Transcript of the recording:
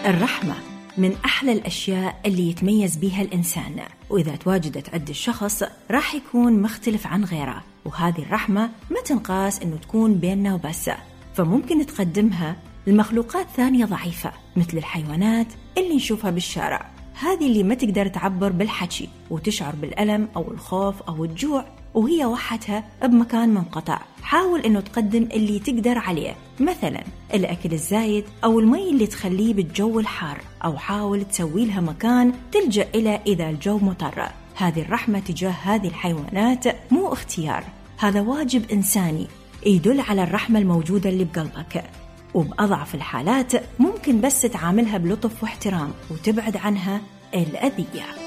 الرحمة من أحلى الأشياء اللي يتميز بيها الإنسان، وإذا تواجدت عند الشخص راح يكون مختلف عن غيره. وهذه الرحمة ما تنقاس إنه تكون بيننا وبس، فممكن تقدمها لمخلوقات ثانية ضعيفة مثل الحيوانات اللي نشوفها بالشارع، هذه اللي ما تقدر تعبر بالحكي وتشعر بالألم أو الخوف أو الجوع وهي وحدها بمكان منقطع. حاول إنه تقدم اللي تقدر عليه، مثلا الأكل الزايد أو المي اللي تخليه بالجو الحار، أو حاول تسوي لها مكان تلجأ إلى إذا الجو مطر. هذه الرحمة تجاه هذه الحيوانات مو اختيار، هذا واجب إنساني يدل على الرحمة الموجودة اللي بقلبك. وبأضعف الحالات ممكن بس تعاملها بلطف واحترام وتبعد عنها الأذية.